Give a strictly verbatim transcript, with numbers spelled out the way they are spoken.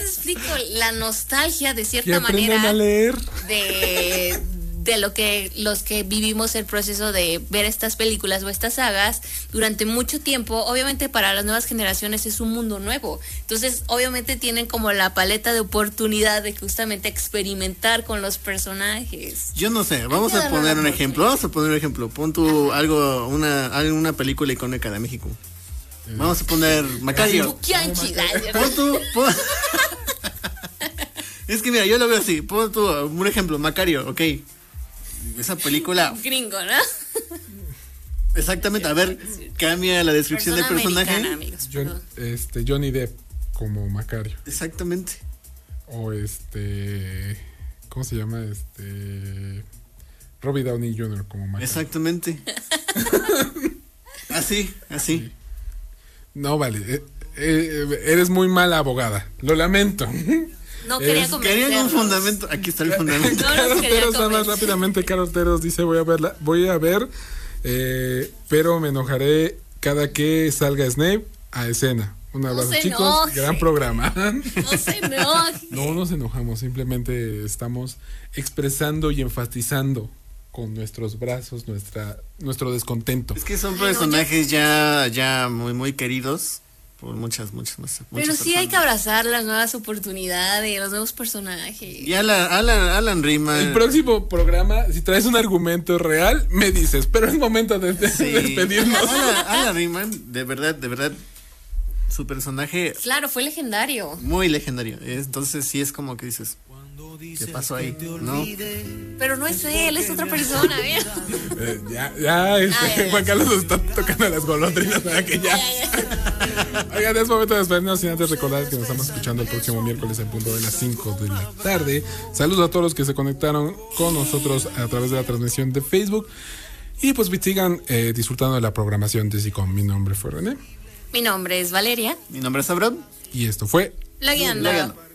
explico? La nostalgia, de cierta que aprendan manera, a leer. de, de lo que los que vivimos el proceso de ver estas películas o estas sagas durante mucho tiempo. Obviamente para las nuevas generaciones es un mundo nuevo, entonces obviamente tienen como la paleta de oportunidad de justamente experimentar con los personajes. Yo no sé, vamos a poner un ejemplo, vamos a poner un ejemplo, pon tú algo, una, una película icónica de México. Vamos a poner Macario. Pon tú, pon... Es que mira, yo lo veo así, pon tú un ejemplo, Macario, ok. Esa película gringo, ¿no? Exactamente, a ver, cambia la descripción del personaje. Amigos, John, este, Johnny Depp como Macario. Exactamente. O este, ¿cómo se llama? Este, Robbie Downey junior como Macario. Exactamente. Así, así. Sí. No, vale, eh, eh, eres muy mala abogada, lo lamento. No quería convencernos. Querían un fundamento. Aquí está el fundamento. No Carlos Teros, nada más rápidamente. Carlos Teros dice: Voy a verla, voy a ver, eh, pero me enojaré cada que salga Snape a escena. Un abrazo, no chicos. Enoje. Gran programa. No se enoje. No nos enojamos, simplemente estamos expresando y enfatizando con nuestros brazos nuestra nuestro descontento. Es que son personajes ya, ya muy, muy queridos por muchas, muchas, muchas Pero sí personas. hay que abrazar las nuevas oportunidades, los nuevos personajes. Y Alan, Alan, Alan Rickman. El próximo programa, si traes un argumento real, me dices, pero es momento de, de sí. despedirnos. Alan, Alan Rickman, de verdad, de verdad, su personaje... Claro, fue legendario. Muy legendario. Entonces sí es como que dices... ¿Qué pasó ahí? ¿No? Pero no es él, es otra persona, ¿eh? Eh, ya, ya, este, ah, ya, ya. Juan Carlos está tocando las golondrinas para que ya. ya, ya. Oigan, es momento de despedirnos sin antes recordar que nos estamos escuchando el próximo miércoles en punto de las cinco de la tarde. Saludos a todos los que se conectaron con nosotros a través de la transmisión de Facebook. Y pues sigan eh, disfrutando de la programación de SICOM. Mi nombre fue René. Mi nombre es Valeria. Mi nombre es Abraham. Y esto fue La Guianda. La Guianda.